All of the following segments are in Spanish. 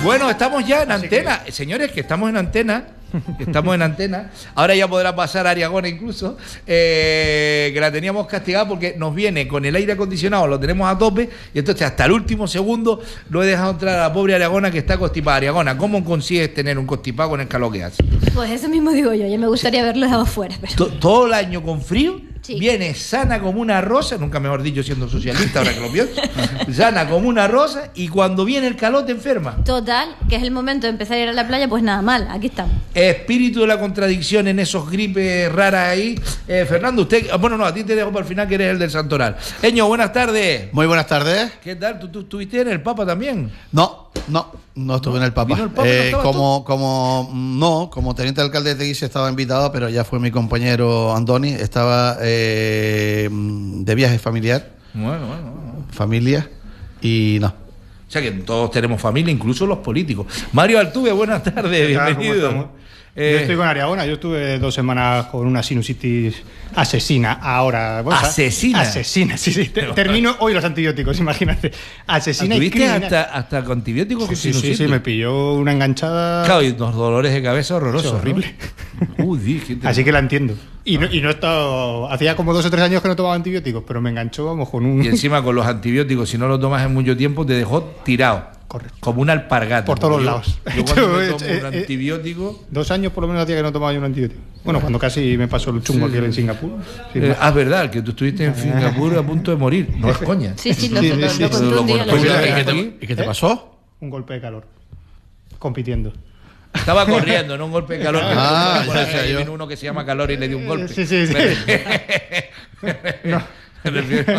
Bueno, estamos ya en antena. Señores, que estamos en antena. Ahora ya podrá pasar a Ariagona incluso, que la teníamos castigada porque nos viene con el aire acondicionado, lo tenemos a tope, y entonces hasta el último segundo lo he dejado entrar a la pobre Ariagona, que está constipada. Ariagona, ¿cómo consigues tener un constipado con el calor que hace? Pues eso mismo digo yo, ya me gustaría verlo dejado afuera. Pero... Todo el año con frío. Sí. Viene sana como una rosa, nunca mejor dicho siendo socialista, ahora que lo pienso, sana como una rosa, y cuando viene el calor te enferma. Total, que es el momento de empezar a ir a la playa, pues nada mal, aquí estamos. Espíritu de la contradicción en esos gripes raras ahí. Fernando, usted, bueno, no, a ti te dejo para el final, que eres el del Santoral. Eño, buenas tardes. Muy buenas tardes. ¿Qué tal? ¿Tú estuviste en el Papa también? No estuve en el Papa. ¿Vino el Papa? Como teniente alcalde de Teguise estaba invitado, pero ya fue mi compañero Andoni, estaba de viaje familiar. Bueno. Familia, y no. O sea que todos tenemos familia, incluso los políticos. Mario Altuve, buenas tardes, bienvenido. Yo estoy con Ariagona, yo estuve 2 semanas con una sinusitis asesina. Ahora, ¿asesina? Asesina, sí. Termino hoy los antibióticos, imagínate. Asesina y criminal. hasta con antibióticos? Sí, me pilló una enganchada. Claro, y unos dolores de cabeza horrorosos. Es horrible. ¿No? Así que la entiendo. Y no he estado. Hacía como 2 o 3 años que no tomaba antibióticos, pero me enganchó, vamos, con un. Y encima con los antibióticos, si no lo tomas en mucho tiempo, te dejó tirado. Correcto. Como una alpargata. Por todos los lados. Yo cuando me tomo un antibiótico... 2 años por lo menos hacía que no tomaba yo un antibiótico. Bueno, cuando casi me pasó el chungo aquí en Singapur. Es verdad, que tú estuviste en Singapur a punto de morir. No es coña. Sí, lo contó un día. ¿Y qué te pasó? Un golpe de calor. Compitiendo. Estaba corriendo, no un golpe de calor. Por ahí vino uno que se llama Calor y le dio un golpe. Sí. No. Me refiero...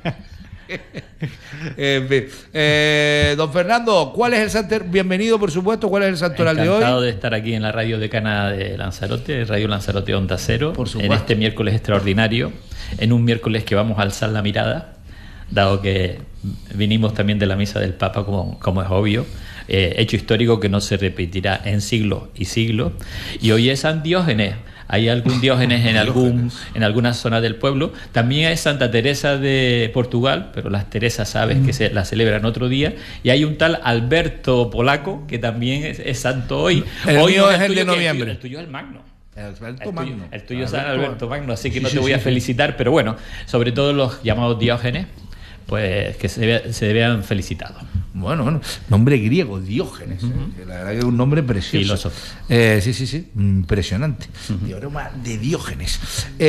don Fernando, ¿cuál es el santoral? Bienvenido, por supuesto. ¿Cuál es el santoral de hoy? Encantado de estar aquí en la radio decana de Lanzarote, Radio Lanzarote Onda Cero, por supuesto. en este miércoles extraordinario, en un miércoles que vamos a alzar la mirada, dado que vinimos también de la misa del Papa, como es obvio, hecho histórico que no se repetirá en siglos y siglos, y hoy es San Diógenes. Hay algún Diógenes en alguna zona del pueblo. También es Santa Teresa de Portugal, pero las Teresas sabes que la celebran otro día. Y hay un tal Alberto Polaco, que también es santo hoy. Hoy no es el de noviembre. El tuyo es el Magno. El tuyo es Alberto Alberto Magno, así que no te voy a felicitar, pero bueno, sobre todo los llamados Diógenes, pues que se vean felicitados. Bueno, nombre griego, Diógenes. Que la verdad que es un nombre precioso. Sí, impresionante. Teorema de Diógenes.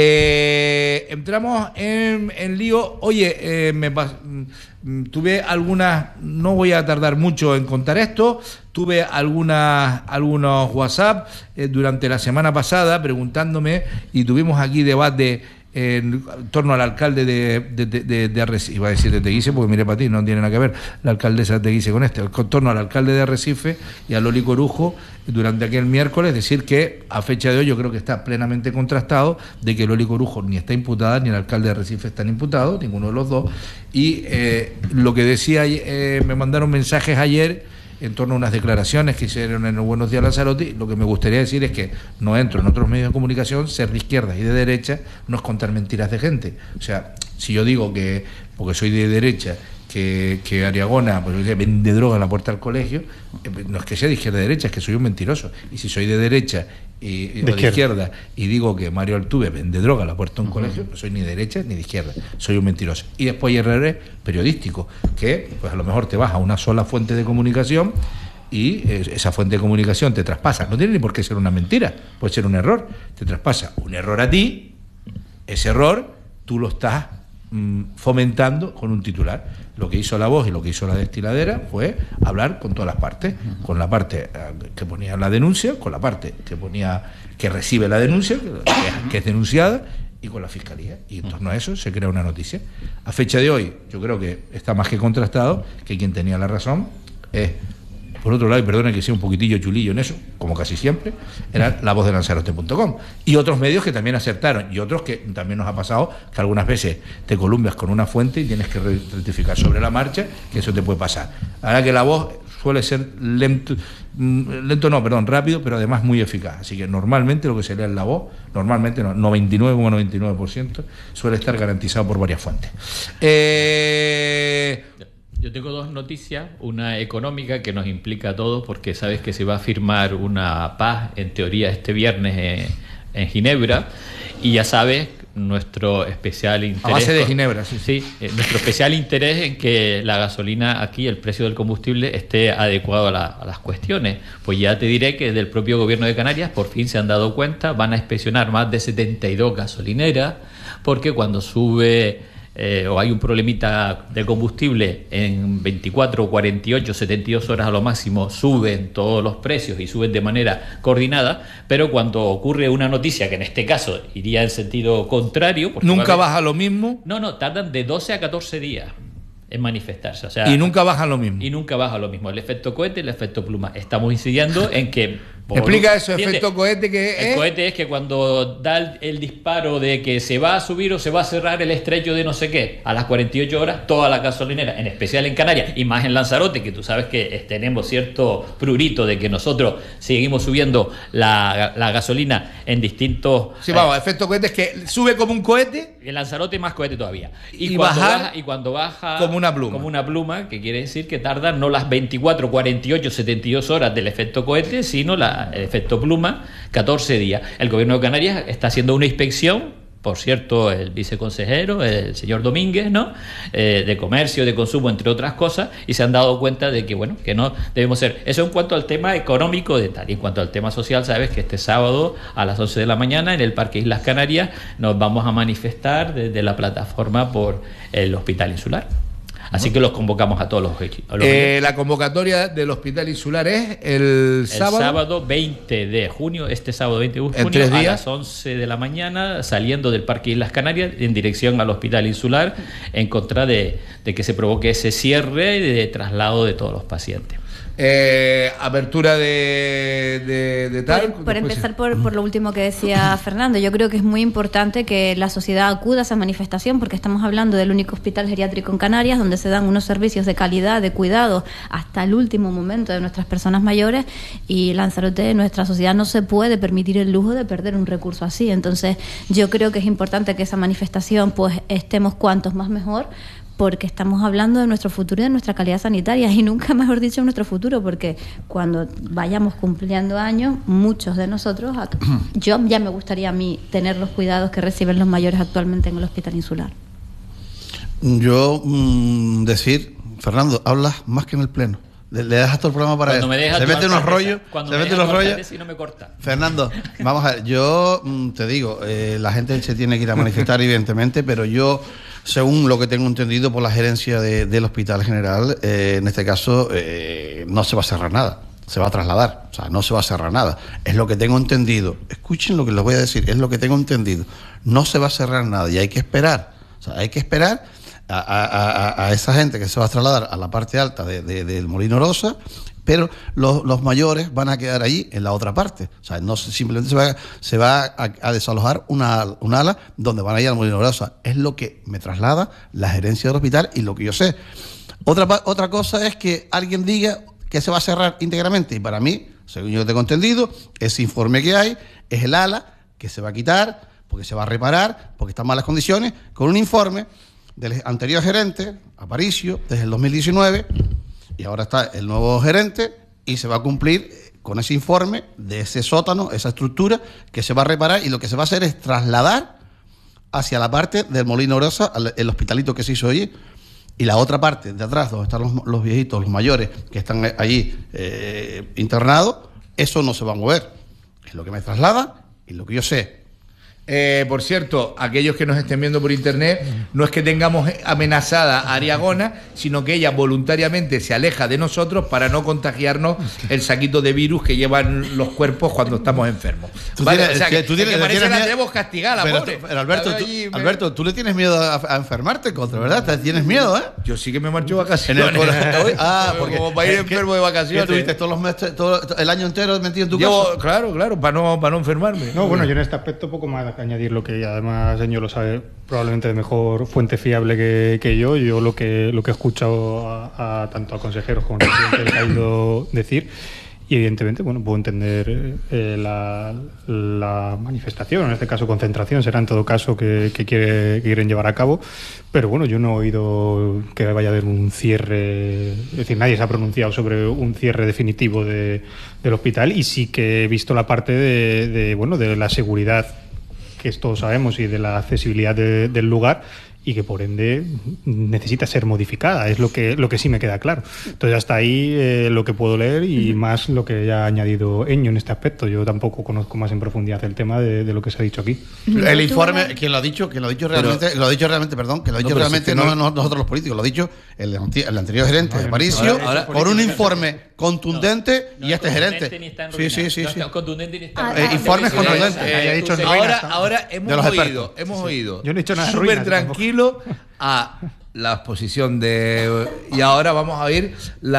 Entramos en lío. Oye, tuve algunas, no voy a tardar mucho en contar esto, tuve algunos WhatsApp durante la semana pasada preguntándome, y tuvimos aquí debate en torno al alcalde de Arrecife, iba a decir de Teguise porque mire para ti, no tiene nada que ver la alcaldesa de Teguise con en torno al alcalde de Arrecife y a Loli Corujo durante aquel miércoles, decir que a fecha de hoy yo creo que está plenamente contrastado de que Loli Corujo ni está imputada ni el alcalde de Arrecife están imputados, ninguno de los dos, y lo que decía, me mandaron mensajes ayer en torno a unas declaraciones que hicieron en el Buenos Días Lanzarote. Lo que me gustaría decir es que no entro en otros medios de comunicación, ser de izquierda y de derecha no es contar mentiras de gente. O sea, si yo digo que, porque soy de derecha, que Ariagona pues, vende droga en la puerta del colegio, no es que sea de izquierda y derecha, es que soy un mentiroso. Y si soy de derecha de izquierda y digo que Mario Altuve vende droga a la puerta de un colegio, no soy ni de derecha ni de izquierda, soy un mentiroso. Y después hay errores periodísticos, que pues a lo mejor te vas a una sola fuente de comunicación y esa fuente de comunicación te traspasa, no tiene ni por qué ser una mentira, puede ser un error, te traspasa un error a ti, ese error tú lo estás fomentando con un titular. Lo que hizo La Voz y lo que hizo La Destiladera fue hablar con todas las partes, con la parte que ponía la denuncia, con la parte que ponía que recibe la denuncia, que es denunciada, y con la Fiscalía, y en torno a eso se crea una noticia. A fecha de hoy yo creo que está más que contrastado que quien tenía la razón es, por otro lado, y perdone que sea un poquitillo chulillo en eso, como casi siempre, era La Voz de Lanzarote.com, y otros medios que también acertaron, y otros que también nos ha pasado que algunas veces te columpias con una fuente y tienes que rectificar sobre la marcha, que eso te puede pasar. Ahora que La Voz suele ser rápido, pero además muy eficaz, así que normalmente lo que se lee en La Voz, normalmente no, 99,99% suele estar garantizado por varias fuentes. Yo tengo dos noticias, una económica que nos implica a todos porque sabes que se va a firmar una paz en teoría este viernes en Ginebra y ya sabes nuestro especial interés a base de Ginebra, sí, nuestro especial interés en que la gasolina aquí, el precio del combustible esté adecuado a las cuestiones. Pues ya te diré que desde el propio gobierno de Canarias por fin se han dado cuenta, van a inspeccionar más de 72 gasolineras porque cuando sube o hay un problemita de combustible en 24, 48, 72 horas a lo máximo suben todos los precios y suben de manera coordinada, pero cuando ocurre una noticia que en este caso iría en sentido contrario... ¿Nunca baja lo mismo? No, tardan de 12 a 14 días en manifestarse. O sea, y nunca baja lo mismo. Y nunca baja lo mismo. El efecto cohete y el efecto pluma. Estamos incidiendo en que... Explica eso, efecto cohete, que es... El cohete es que cuando da el disparo de que se va a subir o se va a cerrar el estrecho de no sé qué, a las 48 horas, toda la gasolinera, en especial en Canarias, y más en Lanzarote, que tú sabes que tenemos cierto prurito de que nosotros seguimos subiendo la gasolina en distintos... Sí, vamos, efecto cohete es que sube como un cohete... En Lanzarote más cohete todavía. Y cuando baja como una pluma. Como una pluma, que quiere decir que tarda no las 24, 48, 72 horas del efecto cohete, sino el efecto pluma, 14 días. El gobierno de Canarias está haciendo una inspección, por cierto, el viceconsejero, el señor Domínguez, ¿no? De comercio, de consumo, entre otras cosas, y se han dado cuenta de que, bueno, que no debemos ser. Eso en cuanto al tema económico de tal. Y en cuanto al tema social, sabes que este sábado a las 11 de la mañana en el Parque Islas Canarias nos vamos a manifestar desde la plataforma por el Hospital Insular. Así que los convocamos a todos los la convocatoria del Hospital Insular es el sábado 20 de junio, este sábado 20 de junio, ¿en 3 días? A las 11 de la mañana, saliendo del Parque Islas Canarias en dirección al Hospital Insular, en contra de que se provoque ese cierre de traslado de todos los pacientes. Apertura de tal. Por empezar por lo último que decía Fernando, yo creo que es muy importante que la sociedad acuda a esa manifestación porque estamos hablando del único hospital geriátrico en Canarias donde se dan unos servicios de calidad, de cuidado hasta el último momento de nuestras personas mayores, y Lanzarote, nuestra sociedad no se puede permitir el lujo de perder un recurso así. Entonces yo creo que es importante que esa manifestación pues estemos cuantos más mejor, porque estamos hablando de nuestro futuro y de nuestra calidad sanitaria, y nunca mejor dicho nuestro futuro, porque cuando vayamos cumpliendo años, muchos de nosotros, yo ya me gustaría a mí tener los cuidados que reciben los mayores actualmente en el Hospital Insular. Yo decir, Fernando, hablas más que en el pleno. Le dejas todo el programa para cuando eso. Se mete unos rollos. Se mete unos rollos. Y no me corta. Fernando, vamos a ver. Yo te digo, la gente se tiene que ir a manifestar, evidentemente, pero yo, según lo que tengo entendido por la gerencia del Hospital General, en este caso no se va a cerrar nada. Se va a trasladar. O sea, no se va a cerrar nada. Es lo que tengo entendido. Escuchen lo que les voy a decir. Es lo que tengo entendido. No se va a cerrar nada y hay que esperar. O sea, hay que esperar a esa gente que se va a trasladar a la parte alta del Molino Rosa, pero los mayores van a quedar allí en la otra parte. O sea, no simplemente se va a desalojar una ala donde van a ir al Molino Rosa. Es lo que me traslada la gerencia del hospital y lo que yo sé. Otra cosa es que alguien diga que se va a cerrar íntegramente, y para mí, según yo tengo entendido, ese informe que hay es el ala que se va a quitar porque se va a reparar, porque está en malas condiciones, con un informe del anterior gerente, Aparicio, desde el 2019, y ahora está el nuevo gerente, y se va a cumplir con ese informe de ese sótano, esa estructura, que se va a reparar, y lo que se va a hacer es trasladar hacia la parte del Molino Rosa, el hospitalito que se hizo allí, y la otra parte de atrás, donde están los viejitos, los mayores, que están allí internados, eso no se va a mover. Es lo que me traslada y lo que yo sé. Por cierto, aquellos que nos estén viendo por internet, no es que tengamos amenazada a Ariagona, sino que ella voluntariamente se aleja de nosotros para no contagiarnos el saquito de virus que llevan los cuerpos cuando estamos enfermos. Vale, o sea, que parece que la tenemos castigada, pobre. Pero Alberto, tú le tienes miedo a enfermarte, ¿verdad? ¿Te tienes miedo, eh? Yo sí que me marcho de vacaciones. Porque como para ir enfermo de vacaciones. ¿Qué tuviste todos los meses, todo el año entero metido en tu casa? Claro, para no enfermarme. No, bueno, yo en este aspecto poco más que añadir, lo que además señor lo sabe probablemente de mejor fuente fiable que yo. Yo lo que he escuchado tanto a consejeros como al presidente del Cabildo decir, Y evidentemente, bueno, puedo entender la manifestación, en este caso concentración, será en todo caso que quieren llevar a cabo, pero bueno, yo no he oído que vaya a haber un cierre, es decir, nadie se ha pronunciado sobre un cierre definitivo del hospital, y sí que he visto la parte de la seguridad, que todos sabemos, y de la accesibilidad del lugar, y que por ende necesita ser modificada, es lo que sí me queda claro. Entonces hasta ahí lo que puedo leer, y más lo que ya ha añadido Eño en este aspecto. Yo tampoco conozco más en profundidad el tema de lo que se ha dicho aquí. El informe, quien lo ha dicho realmente, no nosotros los políticos, lo ha dicho el anterior gerente de Aparicio, por un informe contundente, y este gerente. Sí. Informes contundentes. Ahora hemos oído. Yo no he dicho nada súper tranquilo a la exposición y ahora vamos a oír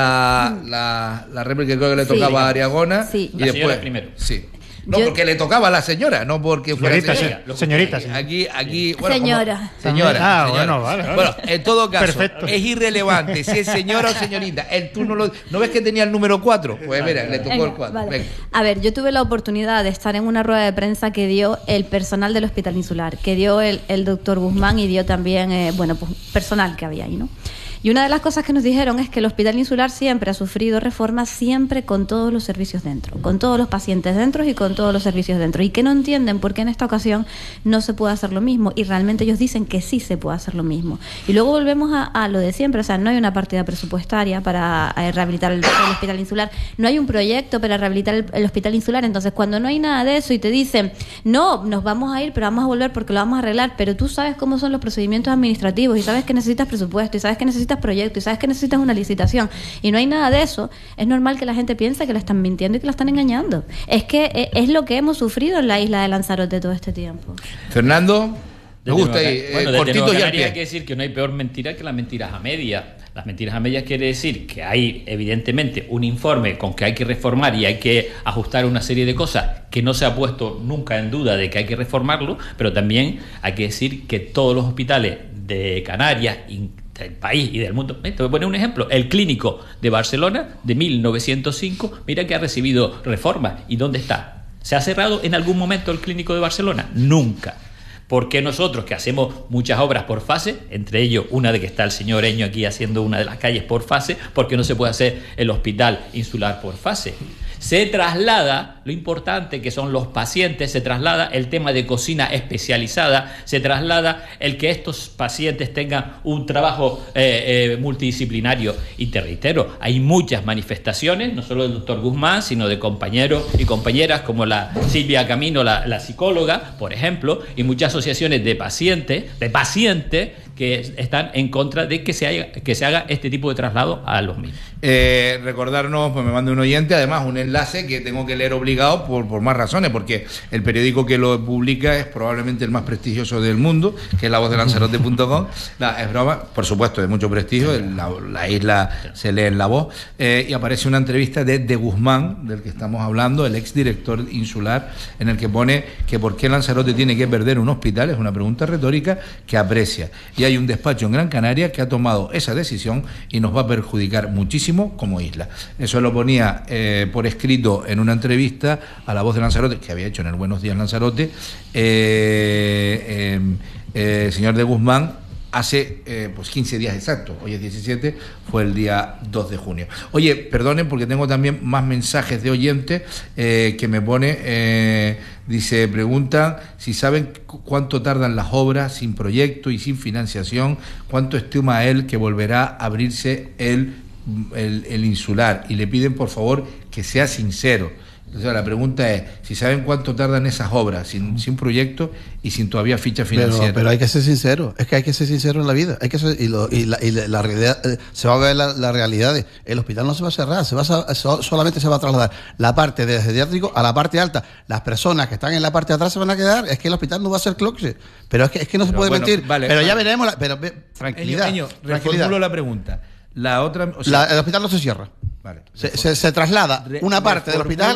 la réplica que creo que le tocaba a Ariagona, y la después primero. Sí. No, porque le tocaba a la señora, no porque fuera señorita. Aquí, bueno, señora. Señora. Bueno, vale. Bueno, en todo caso, Perfecto. es irrelevante si es señora o señorita. Tú no ves que tenía el número 4. Pues mira, le tocó el 4. Vale. A ver, yo tuve la oportunidad de estar en una rueda de prensa que dio el personal del Hospital Insular, que dio el doctor Guzmán, y dio también, pues personal que había ahí, ¿no? Y una de las cosas que nos dijeron es que el Hospital Insular siempre ha sufrido reformas, siempre con todos los servicios dentro, con todos los pacientes dentro y con todos los servicios dentro, y que no entienden por qué en esta ocasión no se puede hacer lo mismo, y realmente ellos dicen que sí se puede hacer lo mismo. Y luego volvemos a lo de siempre, o sea, no hay una partida presupuestaria para rehabilitar el Hospital Insular, no hay un proyecto para rehabilitar el Hospital Insular. Entonces, cuando no hay nada de eso y te dicen, no, nos vamos a ir, pero vamos a volver porque lo vamos a arreglar, pero tú sabes cómo son los procedimientos administrativos, y sabes que necesitas presupuesto, y sabes que necesitas proyecto, y sabes que necesitas una licitación, y no hay nada de eso, es normal que la gente piense que la están mintiendo y que la están engañando. Es que es lo que hemos sufrido en la isla de Lanzarote todo este tiempo. Fernando, me gusta ahí, cortito y al pie. Hay que decir que no hay peor mentira que las mentiras a medias. Las mentiras a medias quiere decir que hay evidentemente un informe con que hay que reformar y hay que ajustar una serie de cosas que no se ha puesto nunca en duda de que hay que reformarlo, pero también hay que decir que todos los hospitales de Canarias, del país y del mundo. Te voy a poner un ejemplo. El Clínico de Barcelona, de 1905, mira que ha recibido reformas. ¿Y dónde está? ¿Se ha cerrado en algún momento el Clínico de Barcelona? Nunca. Porque nosotros, que hacemos muchas obras por fase, entre ellos una de que está el señor Eño aquí haciendo una de las calles por fase, porque no se puede hacer el Hospital Insular por fase? Se traslada lo importante que son los pacientes, se traslada el tema de cocina especializada, se traslada el que estos pacientes tengan un trabajo multidisciplinario. Y te reitero, hay muchas manifestaciones, no solo del doctor Guzmán, sino de compañeros y compañeras como la Silvia Camino, la psicóloga, por ejemplo, y muchas asociaciones de pacientes que están en contra de que se haga este tipo de traslado a los mismos. Recordarnos, pues me manda un oyente, además un enlace que tengo que leer obligado por más razones, porque el periódico que lo publica es probablemente el más prestigioso del mundo, que es lavozdelanzarote.com. Es broma, por supuesto, de mucho prestigio, la isla se lee en La Voz, y aparece una entrevista de Guzmán, del que estamos hablando, el exdirector insular, en el que pone que por qué Lanzarote tiene que perder un hospital, es una pregunta retórica que aprecia. Y hay un despacho en Gran Canaria que ha tomado esa decisión y nos va a perjudicar muchísimo como isla. Eso lo ponía por escrito en una entrevista a La Voz de Lanzarote, que había hecho en el Buenos Días Lanzarote, señor de Guzmán, hace 15 días exactos. Hoy es 17, fue el día 2 de junio. Oye, perdonen porque tengo también más mensajes de oyentes que me pone, dice, preguntan si saben cuánto tardan las obras sin proyecto y sin financiación, cuánto estima él que volverá a abrirse el insular, y le piden por favor que sea sincero. O sea, la pregunta es si saben cuánto tardan esas obras sin proyecto y sin todavía ficha financiera. Pero hay que ser sincero, es que hay que ser sincero en la vida, hay que ser, y la realidad, se va a ver la realidad de el hospital no se va a cerrar, solamente se va a trasladar la parte del geriátrico a la parte alta. Las personas que están en la parte de atrás se van a quedar, es que el hospital no va a ser cloche, pero es que no se puede mentir, pero ya veremos, tranquilidad. Reformulo la pregunta. La otra, el hospital no se cierra. Vale. Se traslada una parte del hospital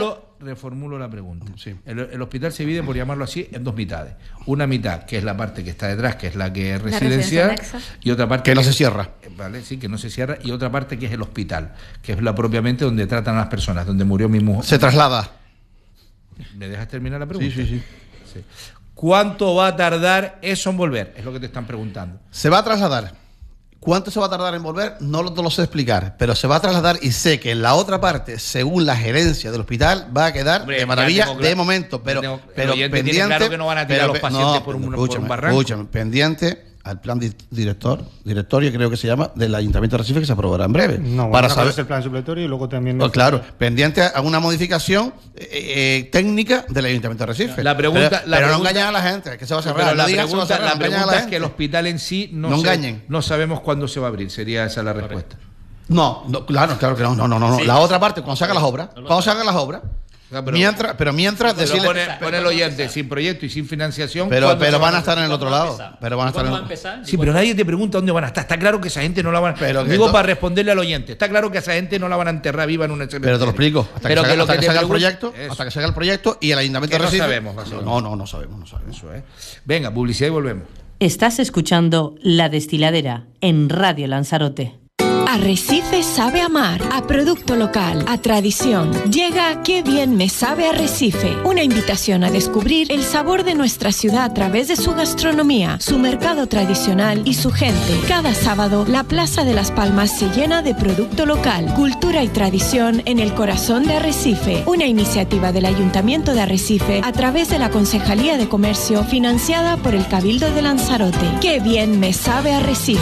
reformulo la pregunta. Sí. El hospital se divide, por llamarlo así, en dos mitades. Una mitad, que es la parte que está detrás, que es la que es residencial, residencia y otra parte Que no se cierra. Vale, sí, que no se cierra, y otra parte que es el hospital, que es la propiamente donde tratan a las personas, donde murió mi mujer. Se traslada. ¿Me dejas terminar la pregunta? Sí. Sí. ¿Cuánto va a tardar eso en volver? Es lo que te están preguntando. Se va a trasladar. ¿Cuánto se va a tardar en volver? No lo sé explicar, pero se va a trasladar y sé que en la otra parte, según la gerencia del hospital, va a quedar Hombre, de maravilla ya tengo de momento, pero el oyente tiene claro que no van a tirar a los pacientes por un barranco. Escúchame, pendiente al plan directorio, creo que se llama, del Ayuntamiento de Recife, que se aprobará en breve. No, para saber saber el plan supletorio y luego también... Claro, pendiente a una modificación técnica del Ayuntamiento de Recife. La pregunta, pero no engañen a la gente, que se va a cerrar. Pero la No digan, se va a cerrar, pregunta, engañen a la es que el gente. hospital en sí No engañen. no sabemos cuándo se va a abrir, sería esa la respuesta. No, claro que no. Sí. La otra parte, cuando se hagan las obras. Cuando se hagan las obras. Mientras Pero decirle... pone el oyente sin proyecto y sin financiación. Pero ¿cuándo se van a a estar en el otro lado. Pero van a estar ¿Cuándo en va a empezar? Sí, pero nadie te pregunta dónde van a estar. Está claro que esa gente no la van a... Pero que Digo no- para responderle al oyente. Está claro que esa gente no la van a enterrar viva en un cementerio. Pero te lo explico. Hasta Pero que se lo haga, hasta que te se haga el pregunto- proyecto, Eso, hasta que se haga el proyecto y el Ayuntamiento Que no de Recife... sabemos, básicamente. No sabemos. Eso es. Venga, publicidad y volvemos. Estás escuchando La Destiladera en Radio Lanzarote. Arrecife sabe a mar, a producto local, a tradición. Llega Qué bien me sabe Arrecife, una invitación a descubrir el sabor de nuestra ciudad a través de su gastronomía, su mercado tradicional y su gente. Cada sábado, la Plaza de las Palmas se llena de producto local, cultura y tradición en el corazón de Arrecife, una iniciativa del Ayuntamiento de Arrecife a través de la Concejalía de Comercio financiada por el Cabildo de Lanzarote. Qué bien me sabe Arrecife.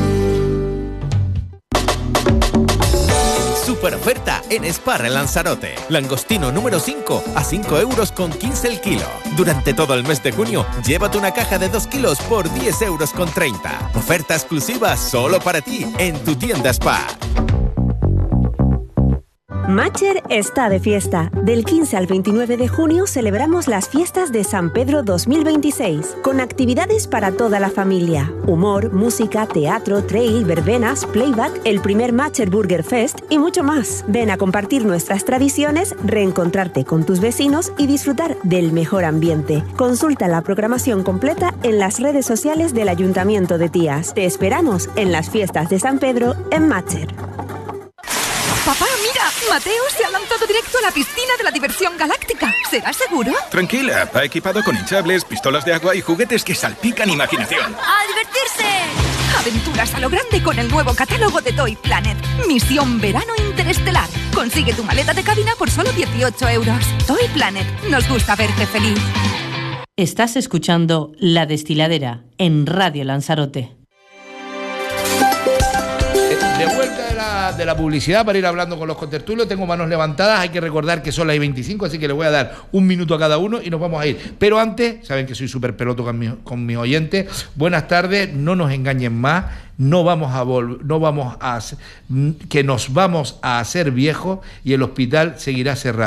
Super oferta en Spar en Lanzarote. Langostino número 5 a 5,15 € el kilo. Durante todo el mes de junio, llévate una caja de 2 kilos por 10,30 €. Oferta exclusiva solo para ti en tu tienda Spar. Matcher está de fiesta. Del 15 al 29 de junio celebramos las fiestas de San Pedro 2026, con actividades para toda la familia. Humor, música, teatro, trail, verbenas, playback, el primer Matcher Burger Fest y mucho más. Ven a compartir nuestras tradiciones, reencontrarte con tus vecinos y disfrutar del mejor ambiente. Consulta la programación completa en las redes sociales del Ayuntamiento de Tías. Te esperamos en las fiestas de San Pedro en Matcher. Papá, mira, Mateo se ha lanzado directo a la piscina de la diversión galáctica. ¿Será seguro? Tranquila, va equipado con hinchables, pistolas de agua y juguetes que salpican imaginación. ¡A divertirse! Aventuras a lo grande con el nuevo catálogo de Toy Planet. Misión Verano Interestelar. Consigue tu maleta de cabina por solo 18 €. Toy Planet. Nos gusta verte feliz. Estás escuchando La Destiladera en Radio Lanzarote. De vuelta de la publicidad para ir hablando con los contertulios. Tengo manos levantadas. Hay que recordar que son las 25, así que les voy a dar un minuto a cada uno y nos vamos a ir. Pero antes, saben que soy súper peloto con mis oyentes. Buenas tardes, no nos engañen más. Que nos vamos a hacer viejos y el hospital seguirá cerrado.